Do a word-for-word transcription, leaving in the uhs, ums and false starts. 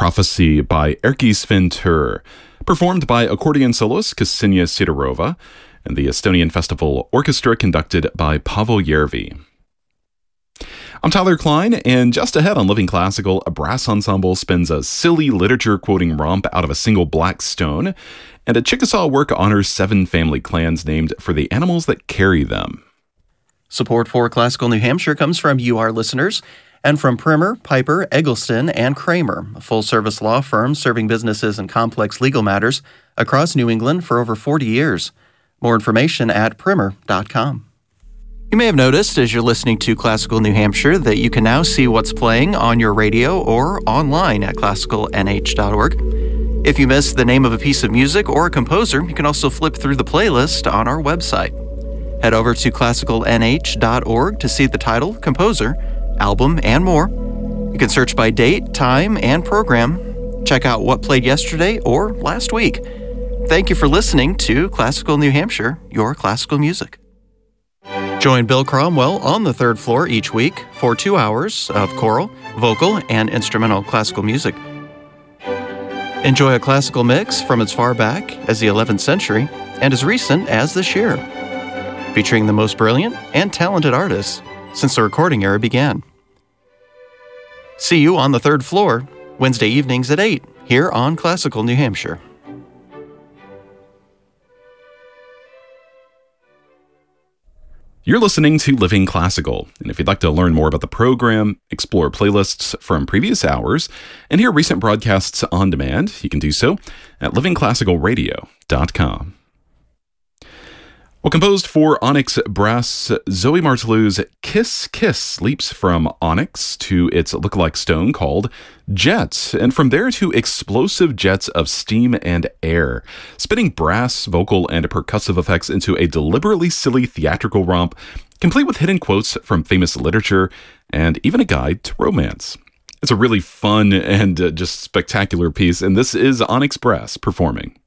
Prophecy by Erkki Sven-Tur, performed by accordion soloist Ksenia Sidorova, and the Estonian Festival Orchestra conducted by Paavo Järvi. I'm Tyler Klein, and just ahead on Living Classical, a brass ensemble spins a silly literature-quoting romp out of a single black stone, and a Chickasaw work honors seven family clans named for the animals that carry them. Support for Classical New Hampshire comes from you, our listeners, and from Primer, Piper, Eggleston, and Kramer, a full-service law firm serving businesses and complex legal matters across New England for over forty years. More information at primer dot com. You may have noticed as you're listening to Classical New Hampshire that you can now see what's playing on your radio or online at classical n h dot org. If you missed the name of a piece of music or a composer, you can also flip through the playlist on our website. Head over to classical n h dot org to see the title, composer, album, and more. You can search by date, time, and program. Check out what played yesterday or last week. Thank you for listening to Classical New Hampshire, your classical music. Join Bill Cromwell on the third floor each week for two hours of choral, vocal, and instrumental classical music. Enjoy a classical mix from as far back as the eleventh century and as recent as this year, featuring the most brilliant and talented artists since the recording era began. See you on the third floor, Wednesday evenings at eight, here on Classical New Hampshire. You're listening to Living Classical, and if you'd like to learn more about the program, explore playlists from previous hours, and hear recent broadcasts on demand, you can do so at living classical radio dot com. Well, composed for onyx brass, Zoe Martelou's Kiss Kiss leaps from onyx to its lookalike stone called Jet, and from there to explosive jets of steam and air, spinning brass, vocal, and percussive effects into a deliberately silly theatrical romp, complete with hidden quotes from famous literature and even a guide to romance. It's a really fun and uh, just spectacular piece, and this is Onyx Brass performing.